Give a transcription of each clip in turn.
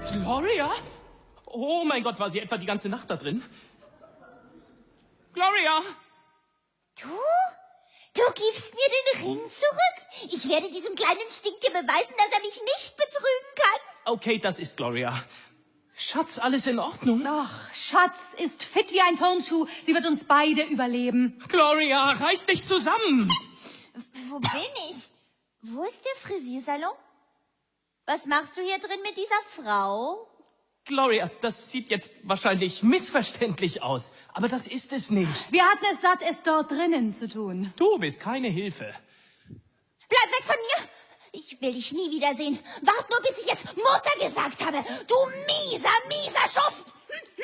Gloria? Oh mein Gott, war sie etwa die ganze Nacht da drin? Gloria! Du? Du gibst mir den Ring zurück? Ich werde diesem kleinen Stinktier beweisen, dass er mich nicht betrügen kann. Okay, das ist Gloria. Schatz, alles in Ordnung? Ach, Schatz ist fit wie ein Turnschuh. Sie wird uns beide überleben. Gloria, reiß dich zusammen! Wo bin ich? Wo ist der Frisiersalon? Was machst du hier drin mit dieser Frau? Gloria, das sieht jetzt wahrscheinlich missverständlich aus, aber das ist es nicht. Wir hatten es satt, es dort drinnen zu tun. Du bist keine Hilfe. Bleib weg von mir! Ich will dich nie wiedersehen. Wart nur, bis ich es Mutter gesagt habe. Du mieser Schuft!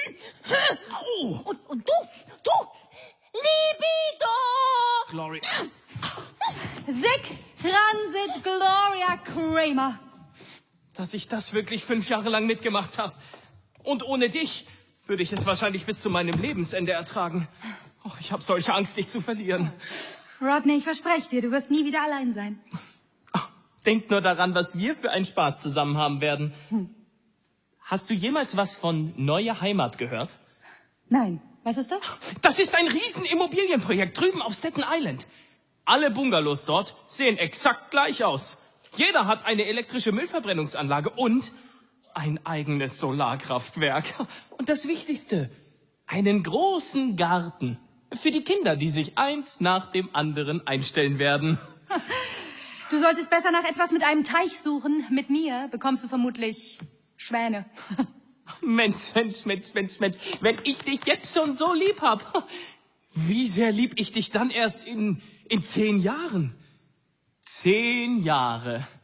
Und du, Libido! Gloria. Sic Transit Gloria Kramer. Dass ich das wirklich 5 Jahre lang mitgemacht habe. Und ohne dich würde ich es wahrscheinlich bis zu meinem Lebensende ertragen. Oh, ich habe solche Angst, dich zu verlieren. Rodney, ich verspreche dir, du wirst nie wieder allein sein. Denk nur daran, was wir für einen Spaß zusammen haben werden. Hast du jemals was von Neue Heimat gehört? Nein, was ist das? Das ist ein Riesenimmobilienprojekt drüben auf Staten Island. Alle Bungalows dort sehen exakt gleich aus. Jeder hat eine elektrische Müllverbrennungsanlage und ein eigenes Solarkraftwerk. Und das Wichtigste, einen großen Garten für die Kinder, die sich eins nach dem anderen einstellen werden. Du solltest besser nach etwas mit einem Teich suchen. Mit mir bekommst du vermutlich Schwäne. Mensch, wenn ich dich jetzt schon so lieb hab, wie sehr lieb ich dich dann erst in 10 Jahren? 10 Jahre.